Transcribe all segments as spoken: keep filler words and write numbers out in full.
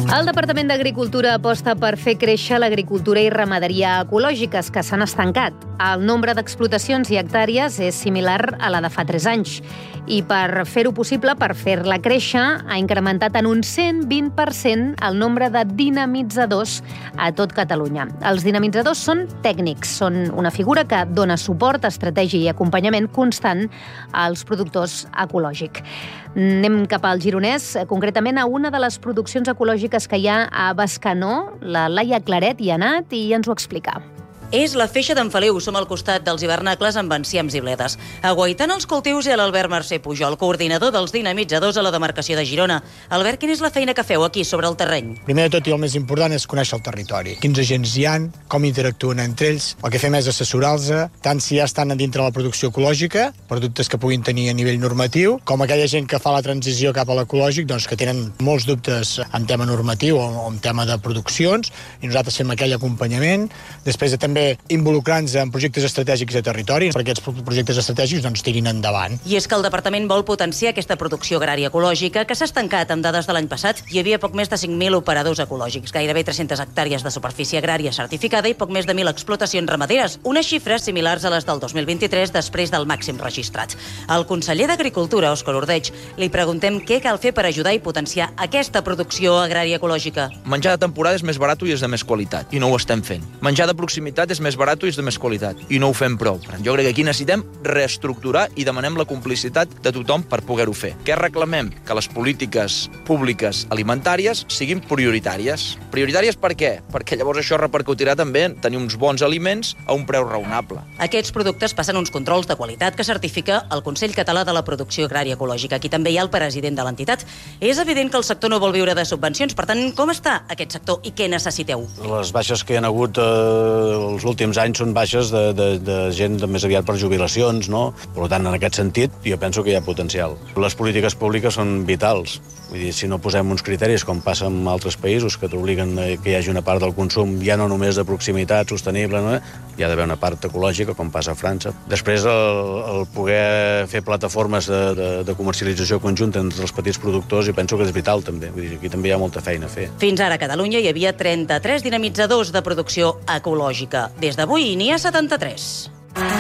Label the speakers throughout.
Speaker 1: El Departament d'Agricultura aposta per fer créixer l'agricultura i ramaderia ecològiques, que s'han estancat. El nombre d'explotacions i hectàrees és similar a la de fa tres anys. I per fer-ho possible, per fer-la créixer, ha incrementat en un cent vint per cent el nombre de dinamitzadors a tot Catalunya. Els dinamitzadors són tècnics, són una figura que dona suport, estratègia i acompanyament constant als productors ecològics. Anem cap al Gironès, concretament a una de les produccions ecològiques que hi ha a Bescanó. La Laia Claret hi ha anat i ens ho explica.
Speaker 2: És la Feixa d'en Feliu. Som al costat dels hivernacles amb enciams i bledes. Aguaitant els cultius i a l'Albert Mercè Pujol, coordinador dels dinamitzadors a la demarcació de Girona. Albert, quina és la feina que feu aquí sobre el terreny?
Speaker 3: Primer de tot i el més important és conèixer el territori. Quins agents hi ha, com interactuen entre ells. El que fem és assessorar-los, tant si ja estan dintre la producció ecològica, productes que puguin tenir a nivell normatiu, com aquella gent que fa la transició cap a l'ecològic, doncs que tenen molts dubtes en tema normatiu o en tema de produccions, i nosaltres fem aquell acompanyament. Després de també involucrant-nos en projectes estratègics de territori perquè aquests projectes estratègics doncs, tirin endavant.
Speaker 2: I és que el departament vol potenciar aquesta producció agrària ecològica que s'ha estancat amb dades de l'any passat. Hi havia poc més de cinc mil operadors ecològics, gairebé tres-centes hectàrees de superfície agrària certificada i poc més de mil explotacions ramaderes, unes xifres similars a les del dos mil vint-i-tres després del màxim registrat. Al conseller d'Agricultura, Òscar Ordeig, li preguntem què cal fer per ajudar i potenciar aquesta producció agrària ecològica.
Speaker 4: Menjar de temporada és més barat i és de més qualitat, i no ho estem fent. Menjar de proximitat és més barat i és de més qualitat, i no ho fem prou. Jo crec que aquí necessitem reestructurar i demanem la complicitat de tothom per poder-ho fer. Què reclamem? Que les polítiques públiques alimentàries siguin prioritàries. Prioritàries per què? Perquè llavors això repercutirà també en tenir uns bons aliments a un preu raonable.
Speaker 2: Aquests productes passen uns controls de qualitat que certifica el Consell Català de la Producció Agrària Ecològica. Aquí també hi ha el president de l'entitat. És evident que el sector no vol viure de subvencions, per tant, com està aquest sector i què necessiteu?
Speaker 5: Les baixes que hi ha hagut eh, els últims anys són baixes de, de, de gent de més aviat per jubilacions, no? Per tant, en aquest sentit, jo penso que hi ha potencial. Les polítiques públiques són vitals. Vull dir, si no posem uns criteris, com passa en altres països, que t'obliguen que hi hagi una part del consum ja no només de proximitat, sostenible, no? Hi ha d'haver una part ecològica, com passa a França. Després, el, el poder fer plataformes de, de, de comercialització conjunta entre els petits productors, jo penso que és vital, també. Vull dir, aquí també hi ha molta feina a fer.
Speaker 2: Fins ara a Catalunya hi havia trenta-tres dinamitzadors de producció ecològica. Des d'avui n'hi ha setanta-tres.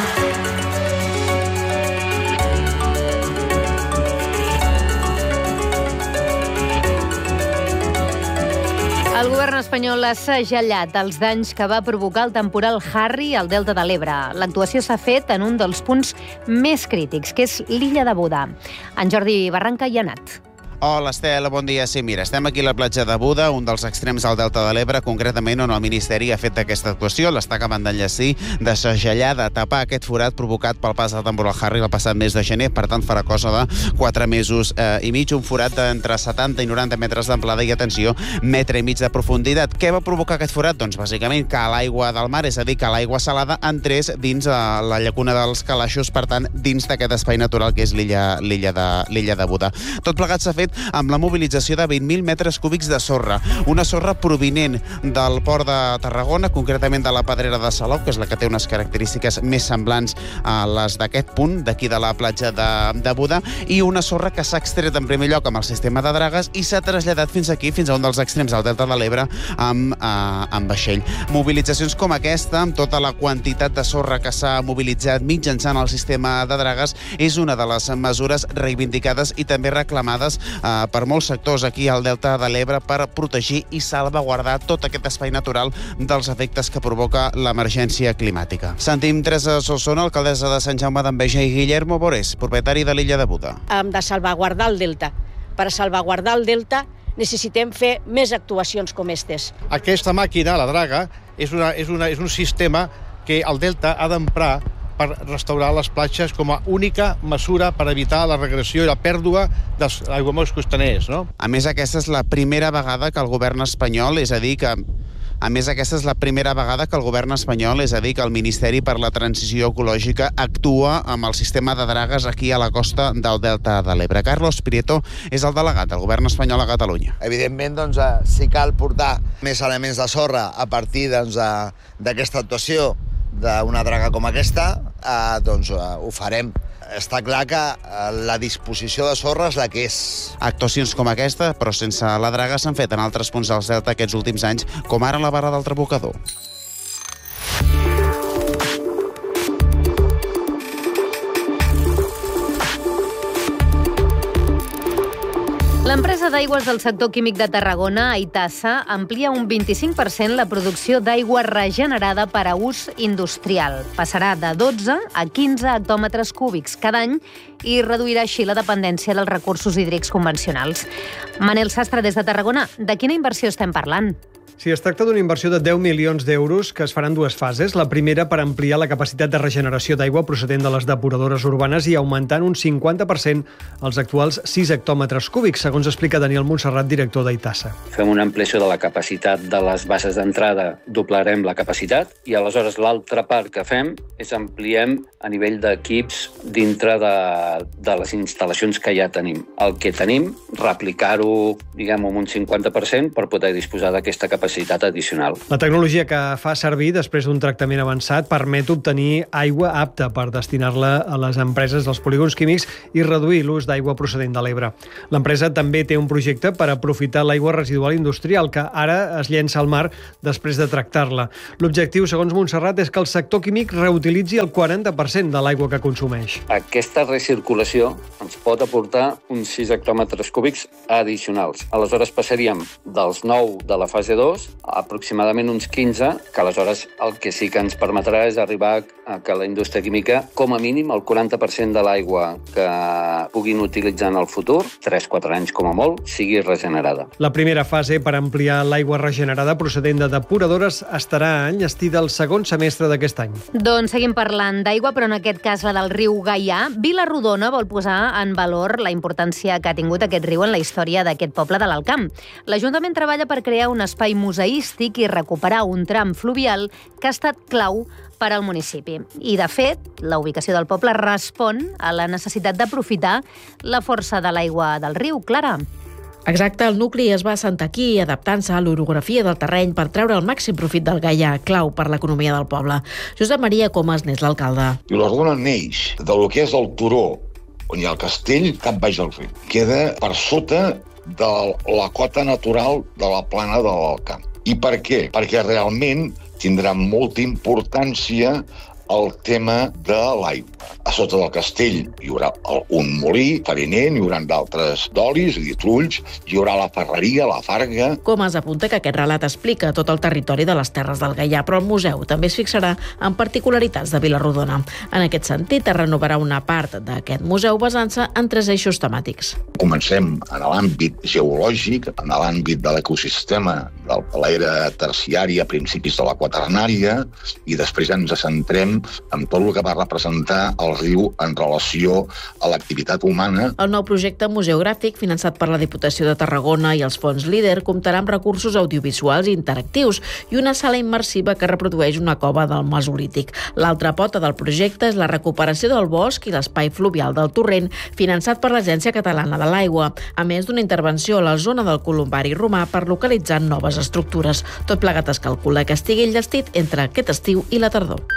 Speaker 1: El govern espanyol ha segellat els danys que va provocar el temporal Harry al Delta de l'Ebre. L'actuació s'ha fet en un dels punts més crítics, que és l'illa de Buda. En Jordi Barranca hi ha anat.
Speaker 6: Hola, Estel, bon dia. Sí, mira, estem aquí a la platja de Buda, un dels extrems del Delta de l'Ebre, concretament on el Ministeri ha fet aquesta actuació, l'està acabant d'enllacir, de segellar, de tapar aquest forat provocat pel pas del temporal Harry el passat mes de gener, per tant farà cosa de quatre mesos eh, i mig, un forat d'entre setanta i noranta metres d'amplada i, atenció, metre i mig de profunditat. Què va provocar aquest forat? Doncs bàsicament que l'aigua del mar, és a dir, que l'aigua salada entrés dins eh, la llacuna dels Calaixos, per tant, dins d'aquest espai natural que és l'illa l'illa de, l'illa de Buda. Tot plegat s'ha fet amb la mobilització de vint mil metres cúbics de sorra. Una sorra provinent del port de Tarragona, concretament de la Pedrera de Salou, que és la que té unes característiques més semblants a les d'aquest punt, d'aquí de la platja de, de Buda, i una sorra que s'ha extret en primer lloc amb el sistema de dragues i s'ha traslladat fins aquí, fins a un dels extrems del Delta de l'Ebre, amb, eh, amb vaixell. Mobilitzacions com aquesta, amb tota la quantitat de sorra que s'ha mobilitzat mitjançant el sistema de dragues, és una de les mesures reivindicades i també reclamades Uh, per molts sectors aquí al Delta de l'Ebre per protegir i salvaguardar tot aquest espai natural dels efectes que provoca l'emergència climàtica. Sentim Teresa Solsona, alcaldessa de Sant Jaume d'Enveja, i Guillermo Borés, propietari de l'illa de Buda.
Speaker 7: Hem de salvaguardar el Delta. Per salvaguardar el Delta necessitem fer més actuacions com aquestes.
Speaker 8: Aquesta màquina, la draga, és, una, és, una, és un sistema que el Delta ha d'emprar per restaurar les platges com a única mesura per evitar la regressió i la pèrdua dels aiguamolls costaners, no?
Speaker 6: A més, aquesta és la primera vegada que el govern espanyol, és a dir, que A més, aquesta és la primera vegada que el govern espanyol, és a dir, que el Ministeri per la Transició Ecològica, actua amb el sistema de dragues aquí a la costa del Delta de l'Ebre. Carlos Prieto és el delegat del govern espanyol a Catalunya.
Speaker 9: Evidentment, doncs, si cal portar més elements de sorra a partir doncs, d'aquesta actuació d'una draga com aquesta, eh, doncs eh, ho farem. està clar que la disposició de sorra és la que és.
Speaker 6: Actuacions com aquesta, però sense la draga, s'han fet en altres punts del Delta aquests últims anys, com ara la barra del Trabucador.
Speaker 1: L'empresa d'aigües del sector químic de Tarragona, Aitasa, amplia un vint-i-cinc per cent la producció d'aigua regenerada per a ús industrial. Passarà de dotze a quinze hectòmetres cúbics cada any i reduirà així la dependència dels recursos hídrics convencionals. Manel Sastre, des de Tarragona, de quina inversió estem parlant?
Speaker 10: Sí, es tracta d'una inversió de deu milions d'euros que es farà en dues fases. La primera per ampliar la capacitat de regeneració d'aigua procedent de les depuradores urbanes i augmentant un cinquanta per cent els actuals sis hectòmetres cúbics, segons explica Daniel Montserrat, director d'Aitasa.
Speaker 11: Fem una ampliació de la capacitat de les bases d'entrada, doblarem la capacitat i aleshores l'altra part que fem és ampliem a nivell d'equips dintre de, de les instal·lacions que ja tenim. El que tenim, replicar-ho, diguem, amb un cinquanta per cent per poder disposar d'aquesta capacitat addicional.
Speaker 10: La tecnologia que fa servir després d'un tractament avançat permet obtenir aigua apta per destinar-la a les empreses dels polígons químics i reduir l'ús d'aigua procedent de l'Ebre. L'empresa també té un projecte per aprofitar l'aigua residual industrial que ara es llença al mar després de tractar-la. L'objectiu, segons Montserrat, és que el sector químic reutilitzi el quaranta per cent de l'aigua que consumeix.
Speaker 11: Aquesta recirculació ens pot aportar uns sis hectòmetres cúbics addicionals. Aleshores passaríem dels nou de la fase dos a aproximadament uns quinze, que aleshores el que sí que ens permetrà és arribar a que la indústria química, com a mínim, el quaranta per cent de l'aigua que puguin utilitzar en el futur, tres a quatre anys com a molt, sigui regenerada.
Speaker 10: La primera fase per ampliar l'aigua regenerada procedent de depuradores estarà enllestida el segon semestre d'aquest any.
Speaker 1: Doncs seguim parlant d'aigua, però en aquest cas la del riu Gaià. Vilarrodona vol posar en valor la importància que ha tingut aquest riu en la història d'aquest poble de l'Alt Camp. L'Ajuntament treballa per crear un espai museístic i recuperar un tram fluvial que ha estat clau per al municipi. I, de fet, la ubicació del poble respon a la necessitat d'aprofitar la força de l'aigua del riu. Clara?
Speaker 12: Exacte, el nucli es va assentar aquí, adaptant-se a l'orografia del terreny per treure el màxim profit del Gaià, clau per l'economia del poble. Josep Maria Comas n'és l'alcalde.
Speaker 13: Vilarrodona neix del que és el turó, on hi ha el castell, cap baix al riu. Queda per sota de la cota natural de la plana de l'Alt Camp. I per què? Perquè realment tindrà molta importància el tema de l'aigua. A sota del castell hi haurà un molí farinent, hi haurà d'altres d'olis, i trulls, hi haurà la ferreria, la farga.
Speaker 12: Comas apunta que aquest relat explica tot el territori de les Terres del Gaià, però el museu també es fixarà en particularitats de Vilarrodona. En aquest sentit, es renovarà una part d'aquest museu basant-se en tres eixos temàtics.
Speaker 13: Comencem en l'àmbit geològic, en l'àmbit de l'ecosistema de l'era terciària, a principis de la quaternària, i després ens centrem amb tot el que va representar el riu en relació a l'activitat humana.
Speaker 12: El nou projecte museogràfic, finançat per la Diputació de Tarragona i els fons LEADER, comptarà amb recursos audiovisuals i interactius i una sala immersiva que reprodueix una cova del Mesolític. L'altra pota del projecte és la recuperació del bosc i l'espai fluvial del Torrent, finançat per l'Agència Catalana de l'Aigua, a més d'una intervenció a la zona del Columbari Romà per localitzar noves estructures. Tot plegat es calcula que estigui enllestit entre aquest estiu i la tardor.